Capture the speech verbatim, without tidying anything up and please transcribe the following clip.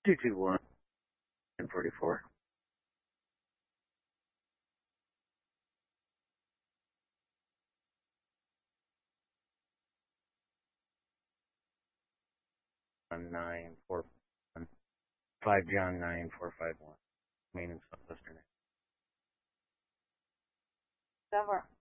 two two one and forty-four. nine four one. five John nine four five one. Main and Southwestern. Over.